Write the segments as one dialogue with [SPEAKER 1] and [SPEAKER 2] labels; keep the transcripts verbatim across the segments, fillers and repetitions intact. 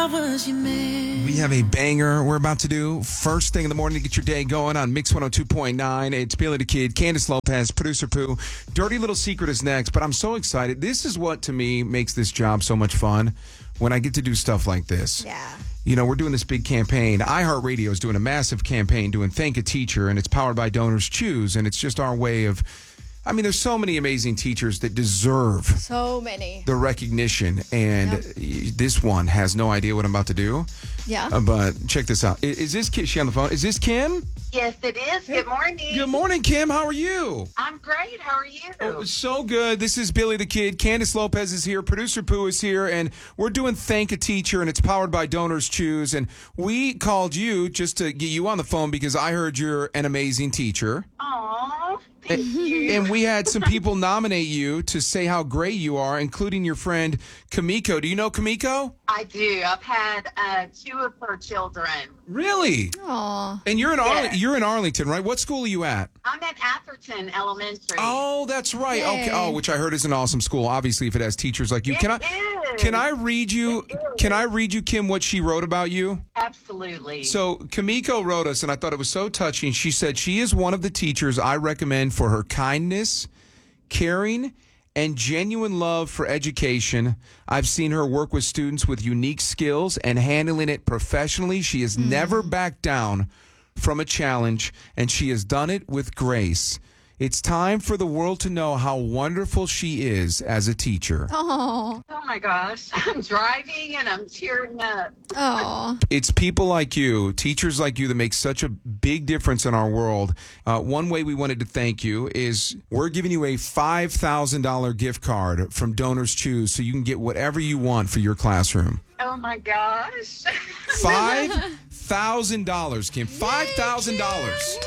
[SPEAKER 1] was your man.
[SPEAKER 2] We have a banger we're about to do. First thing in the morning to get your day going on Mix one oh two point nine. It's Billy the Kid, Candace Lopez, Producer Pooh. Dirty Little Secret is next, but I'm so excited. This is what, to me, makes this job so much fun when I get to do stuff like this.
[SPEAKER 3] Yeah.
[SPEAKER 2] You know, we're doing this big campaign. iHeartRadio is doing a massive campaign doing Thank a Teacher, and it's powered by Donors Choose, and it's just our way of... I mean, there's so many amazing teachers that deserve
[SPEAKER 3] so many
[SPEAKER 2] the recognition, and yep. This one has no idea what I'm about to do.
[SPEAKER 3] Yeah.
[SPEAKER 2] Uh, but check this out. Is, is this Kim? She on the phone? Is this Kim?
[SPEAKER 4] Yes, it is. Good morning.
[SPEAKER 2] Good morning, Kim. How are you?
[SPEAKER 4] I'm great. How are you?
[SPEAKER 2] Oh, so good. This is Billy the Kid. Candace Lopez is here. Producer Pooh is here, and we're doing Thank a Teacher, and it's powered by Donors Choose. And we called you just to get you on the phone because I heard you're an amazing teacher.
[SPEAKER 4] Aww. Thank you.
[SPEAKER 2] And we had some people nominate you to say how great you are, including your friend Kamiko. Do you know Kamiko?
[SPEAKER 4] I do. I've had uh, two of her children.
[SPEAKER 2] Really?
[SPEAKER 3] Aww.
[SPEAKER 2] And you're in Arli-
[SPEAKER 4] Yes.
[SPEAKER 2] you're in Arlington, right? What school are you at?
[SPEAKER 4] I'm at Atherton Elementary.
[SPEAKER 2] Oh, that's right.
[SPEAKER 3] Yay.
[SPEAKER 2] Okay. Oh, which I heard is an awesome school. Obviously, if it has teachers like you,
[SPEAKER 4] It
[SPEAKER 2] can I
[SPEAKER 4] is.
[SPEAKER 2] can I read you?
[SPEAKER 4] It is.
[SPEAKER 2] Can I read you, Kim, what she wrote about you?
[SPEAKER 4] Absolutely.
[SPEAKER 2] So Kamiko wrote us, and I thought it was so touching. She said she is one of the teachers I recommend for her kindness, caring, and genuine love for education. I've seen her work with students with unique skills and handling it professionally. She has mm. never backed down from a challenge, and she has done it with grace. It's time for the world to know how wonderful she is as a teacher.
[SPEAKER 3] Oh.
[SPEAKER 4] Oh my gosh. I'm driving and I'm tearing up.
[SPEAKER 3] Oh.
[SPEAKER 2] It's people like you, teachers like you, that make such a big difference in our world. Uh, one way we wanted to thank you is we're giving you a five thousand dollars gift card from Donors Choose so you can get whatever you want for your classroom.
[SPEAKER 4] Oh my gosh.
[SPEAKER 2] five thousand dollars, Kim. five thousand dollars.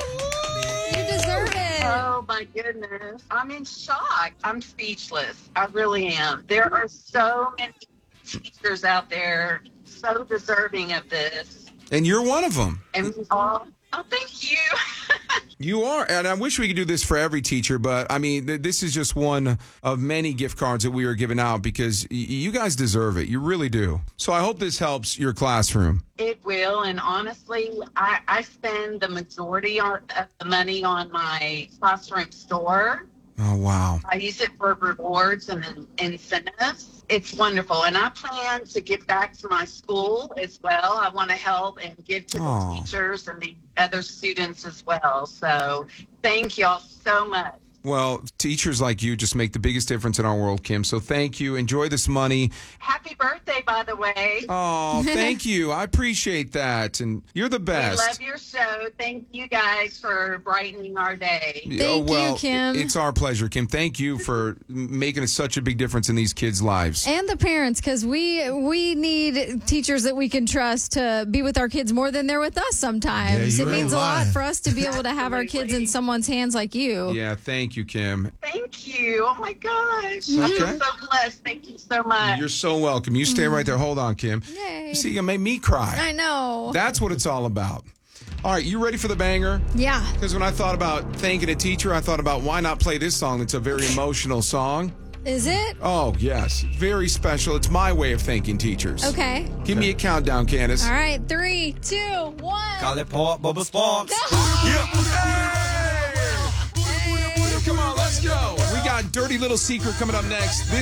[SPEAKER 3] You deserve it.
[SPEAKER 4] Oh my goodness. I'm in shock. I'm speechless. I really am. There are so many teachers out there so deserving of this.
[SPEAKER 2] And you're one of them.
[SPEAKER 4] And we all, oh, thank you.
[SPEAKER 2] You are, and I wish we could do this for every teacher, but I mean, th- this is just one of many gift cards that we are giving out because y- you guys deserve it. You really do. So I hope this helps your classroom.
[SPEAKER 4] It will, and honestly, I, I spend the majority of the money on my classroom store.
[SPEAKER 2] Oh, wow.
[SPEAKER 4] I use it for rewards and incentives. It's wonderful, and I plan to give back to my school as well. I want to help and give to
[SPEAKER 2] Aww.
[SPEAKER 4] the teachers and the other students as well. So thank y'all so much.
[SPEAKER 2] Well, teachers like you just make the biggest difference in our world, Kim. So thank you. Enjoy this money.
[SPEAKER 4] Happy birthday, by the way.
[SPEAKER 2] Oh, thank you. I appreciate that. And you're the
[SPEAKER 4] We
[SPEAKER 2] best.
[SPEAKER 4] love your show. Thank you guys for brightening our day.
[SPEAKER 3] Thank
[SPEAKER 2] oh, well,
[SPEAKER 3] you, Kim.
[SPEAKER 2] It's our pleasure, Kim. Thank you for making such a big difference in these kids' lives.
[SPEAKER 3] And the parents, because we we need teachers that we can trust to be with our kids more than they're with us sometimes.
[SPEAKER 5] Yeah,
[SPEAKER 3] it
[SPEAKER 5] you
[SPEAKER 3] means
[SPEAKER 5] ain't
[SPEAKER 3] a lot
[SPEAKER 5] lying.
[SPEAKER 3] for us to be able to have our kids in someone's hands like you.
[SPEAKER 2] Yeah, thank you, Kim.
[SPEAKER 4] Thank you. Oh, my gosh. I
[SPEAKER 2] Okay.
[SPEAKER 4] feel so blessed. Thank you so much.
[SPEAKER 2] You're so welcome. You stay right there. Hold on, Kim.
[SPEAKER 3] Yay.
[SPEAKER 2] See, you made me cry.
[SPEAKER 3] I know.
[SPEAKER 2] That's what it's all about. All right, you ready for the banger?
[SPEAKER 3] Yeah.
[SPEAKER 2] Because when I thought about thanking a teacher, I thought about why not play this song? It's a very emotional song.
[SPEAKER 3] Is it?
[SPEAKER 2] Oh, yes. Very special. It's my way of thanking teachers.
[SPEAKER 3] Okay.
[SPEAKER 2] Give me a countdown, Candace.
[SPEAKER 3] All right. Three, two, one.
[SPEAKER 5] Call it Port Bubba Sparks.
[SPEAKER 2] Come on, let's go. We got Dirty Little Secret coming up next. This